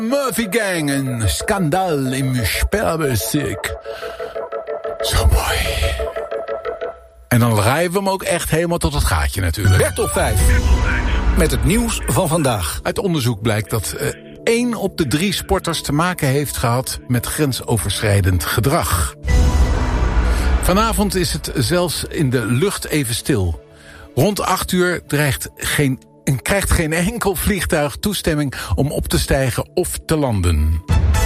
Murphy Gang, een schandaal im Sperrbezirk. Zo mooi. En dan rijden we hem ook echt helemaal tot het gaatje natuurlijk. Bertop 5. Met het nieuws van vandaag. Uit onderzoek blijkt dat 1 op de 3 sporters te maken heeft gehad met grensoverschrijdend gedrag. Vanavond is het zelfs in de lucht even stil. Rond 8 uur krijgt geen enkel vliegtuig toestemming om op te stijgen of te landen.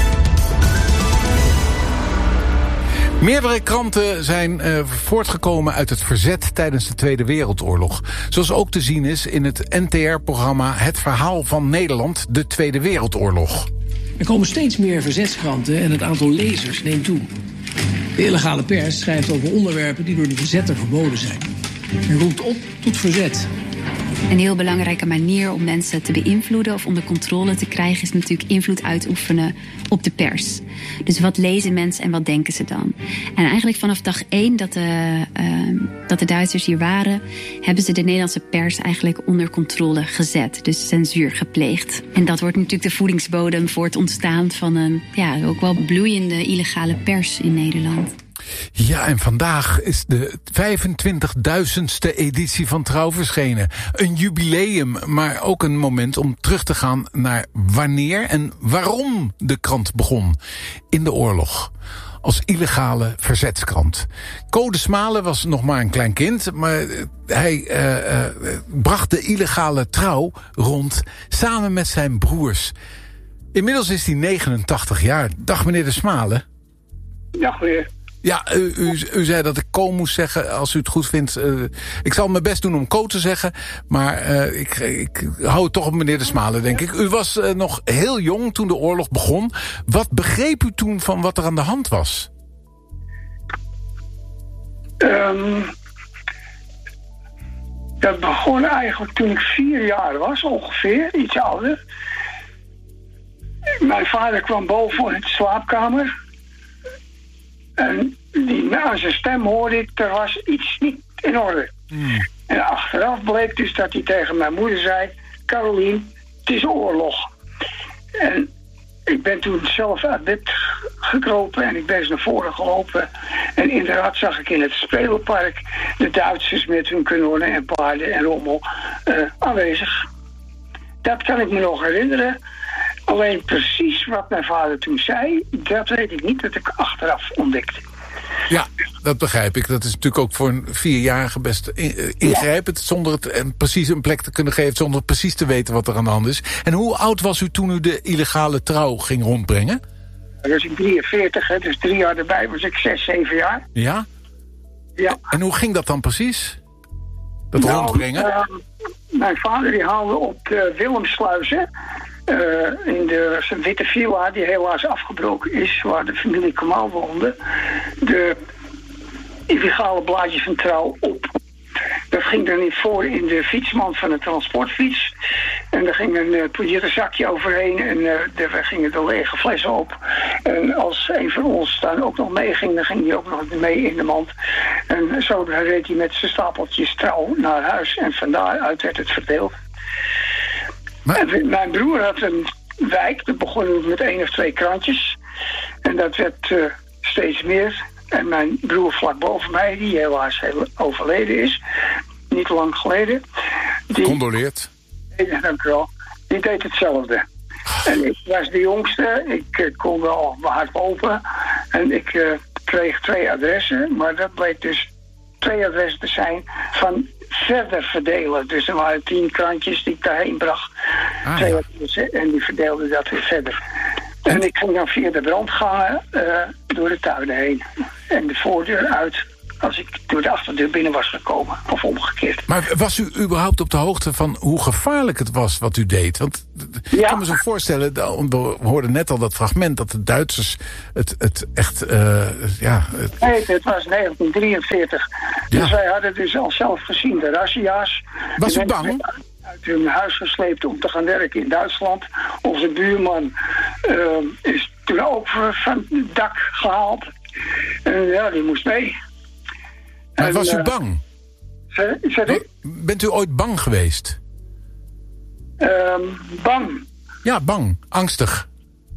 Meerdere kranten zijn voortgekomen uit het verzet tijdens de Tweede Wereldoorlog. Zoals ook te zien is in het NTR-programma Het Verhaal van Nederland, de Tweede Wereldoorlog. Er komen steeds meer verzetskranten en het aantal lezers neemt toe. De illegale pers schrijft over onderwerpen die door de verzetter verboden zijn. En roept op tot verzet. Een heel belangrijke manier om mensen te beïnvloeden of onder controle te krijgen is natuurlijk invloed uitoefenen op de pers. Dus wat lezen mensen en wat denken ze dan? En eigenlijk vanaf dag 1 dat de Duitsers hier waren, hebben ze de Nederlandse pers eigenlijk onder controle gezet. Dus censuur gepleegd. En dat wordt natuurlijk de voedingsbodem voor het ontstaan van een ook wel bloeiende illegale pers in Nederland. Ja, en vandaag is de 25.000ste editie van Trouw verschenen. Een jubileum, maar ook een moment om terug te gaan naar wanneer en waarom de krant begon. In de oorlog. Als illegale verzetskrant. Code Smalen was nog maar een klein kind, maar hij bracht de illegale Trouw rond samen met zijn broers. Inmiddels is hij 89 jaar. Dag meneer de Smalen. Dag weer. Ja, u zei dat ik Ko moest zeggen, als u het goed vindt. Ik zal mijn best doen om Ko te zeggen, maar ik hou het toch op meneer de Smalen, denk ik. U was nog heel jong toen de oorlog begon. Wat begreep u toen van wat er aan de hand was? Dat begon eigenlijk toen ik 4 jaar was, ongeveer, iets ouder. Mijn vader kwam boven in de slaapkamer. En aan zijn stem hoorde ik, er was iets niet in orde. En achteraf bleek dus dat hij tegen mijn moeder zei: Carolien, het is oorlog. En ik ben toen zelf uit bed gekropen en ik ben eens naar voren gelopen. En inderdaad zag ik in het speelpark de Duitsers met hun kanonnen en paarden en rommel aanwezig. Dat kan ik me nog herinneren. Alleen precies wat mijn vader toen zei, dat weet ik niet, dat ik achteraf ontdekte. Ja, dat begrijp ik. Dat is natuurlijk ook voor een 4-jarige best ingrijpend. Zonder het precies een plek te kunnen geven, zonder precies te weten wat er aan de hand is. En hoe oud was u toen u de illegale Trouw ging rondbrengen? Dat was ik 43, hè, dus 3 jaar erbij was ik 6, 7 jaar. Ja? Ja. En hoe ging dat dan precies? Dat rondbrengen? Mijn vader die haalde op de Willemsluizen, in de witte villa die helaas afgebroken is, waar de familie Kamal woonde, de illegale blaadjes van Trouw op. Dat ging er niet voor in de fietsmand van de transportfiets. En er ging een zakje overheen en er gingen de lege flessen op. En als een van ons daar ook nog mee ging, dan ging hij ook nog mee in de mand. En zo reed hij met zijn stapeltjes Trouw naar huis en van daaruit werd het verdeeld. En mijn broer had een wijk, dat begon met 1 of 2 krantjes. En dat werd steeds meer. En mijn broer vlak boven mij, die helaas overleden is, niet lang geleden. Condoleerd. Dank u wel. Die deed hetzelfde. En ik was de jongste, ik kon wel hard open. En ik kreeg 2 adressen, maar dat bleek dus 2 adressen te zijn van verder verdelen. Dus er waren 10 krantjes die ik daarheen bracht. 2 adressen en die verdeelden dat weer verder. En ik ging dan via de brandgangen door de tuinen heen. En de voordeur uit als ik door de achterdeur binnen was gekomen. Of omgekeerd. Maar was u überhaupt op de hoogte van hoe gevaarlijk het was wat u deed? Want ik kan me zo voorstellen, we hoorden net al dat fragment, dat de Duitsers het echt... Nee, het was 1943. Ja. Dus wij hadden dus al zelf gezien de razzia's. Was u bang? Uit hun huis gesleept om te gaan werken in Duitsland. Onze buurman is toen ook van het dak gehaald. En ja, die moest mee. Maar was u bang? Sorry? Bent u ooit bang geweest? Bang? Ja, bang. Angstig.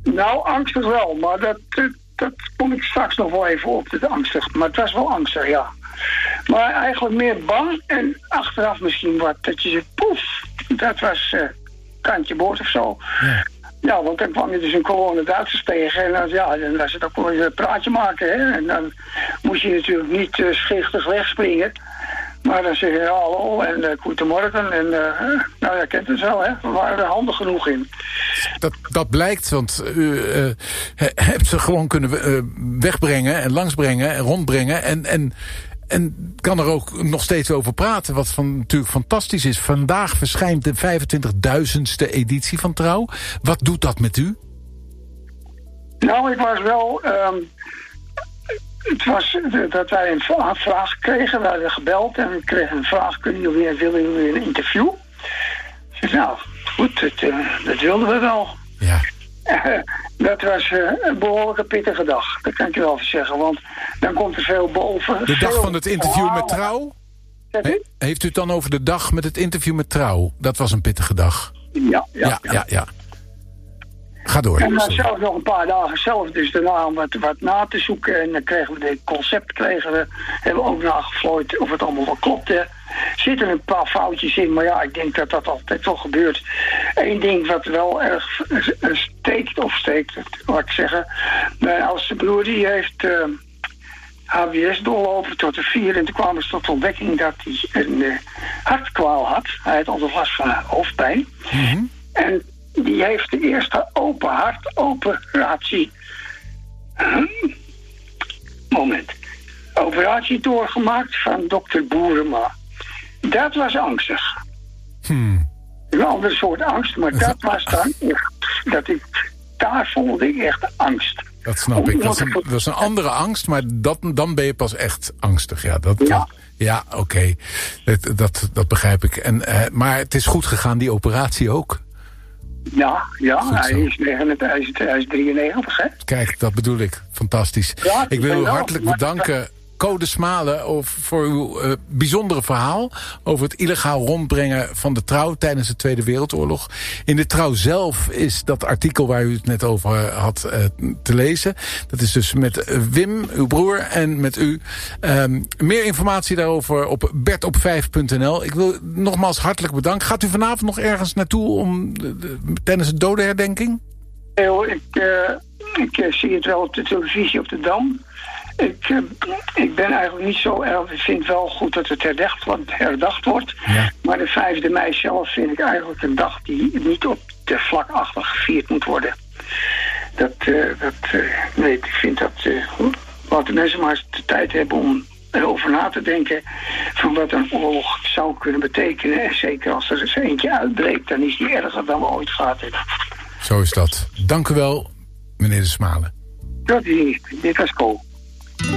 Nou, angstig wel, maar dat kom ik straks nog wel even op, het angstig. Maar het was wel angstig, ja. Maar eigenlijk meer bang en achteraf misschien wat, dat je zegt, poef, dat was kantje boord of zo. Ja. Ja, want dan kwam je dus een gewone Duitsers tegen en dan was het ook wel een praatje maken, hè. En dan moest je natuurlijk niet schichtig wegspringen. Maar dan zeg je hallo en goedemorgen en nou ja, kent het wel, hè. We waren er handig genoeg in. Dat blijkt, want u hebt ze gewoon kunnen wegbrengen en langsbrengen en rondbrengen en kan er ook nog steeds over praten, wat natuurlijk fantastisch is. Vandaag verschijnt de 25.000ste editie van Trouw. Wat doet dat met u? Nou, ik was wel... het was dat wij een vraag kregen. We hadden gebeld en we kregen een vraag. Willen jullie een interview? Ik zei, nou, goed, dat wilden we wel. Ja. Dat was een behoorlijke pittige dag. Dat kan ik je wel even zeggen. Want dan komt er veel boven. De dag van het interview met Trouw? Heeft u het dan over de dag met het interview met Trouw? Dat was een pittige dag. Ja. Ga door. En dan zelfs nog een paar dagen zelf dus daarna om wat na te zoeken. En dan kregen we dit concept, hebben we ook nagevlooid of het allemaal wel klopte. Er zitten een paar foutjes in, maar ja, ik denk dat dat altijd wel gebeurt. Eén ding wat wel erg steekt, laat ik zeggen. Mijn oudste broer die heeft HBS doorlopen tot de 4 en toen kwamen ze tot de ontdekking dat hij een hartkwaal had. Hij had altijd last van hoofdpijn. Mm-hmm. En die heeft de eerste open hartoperatie. Operatie doorgemaakt van dokter Boerema. Dat was angstig. Een ander soort angst, maar dat was dan echt. Daar voelde ik echt angst. Dat snap ik. Dat is een andere angst, maar dan ben je pas echt angstig. Ja, oké. Dat begrijp ik. Maar het is goed gegaan, die operatie ook. Ja, hij is 93, hè? Kijk, dat bedoel ik. Fantastisch. Ja, ik wil u hartelijk bedanken, Code Smalen, voor uw bijzondere verhaal over het illegaal rondbrengen van de Trouw tijdens de Tweede Wereldoorlog. In de Trouw zelf is dat artikel waar u het net over had te lezen. Dat is dus met Wim, uw broer, en met u. Meer informatie daarover op bertop5.nl. Ik wil nogmaals hartelijk bedanken. Gaat u vanavond nog ergens naartoe tijdens de dodenherdenking? Ik zie het wel op de televisie op de Dam. Ik ben eigenlijk niet zo erg. Ik vind wel goed dat het herdacht wordt. Ja. Maar de 5e mei zelf vind ik eigenlijk een dag die niet op de vlak achter gevierd moet worden. Nee, ik vind dat wat de mensen maar eens de tijd hebben om erover na te denken van wat een oorlog zou kunnen betekenen. En zeker als er eens eentje uitbreekt, dan is die erger dan we ooit gehad hebben. Zo is dat. Dank u wel, meneer de Smalen. Dat is niet. Dit was cool.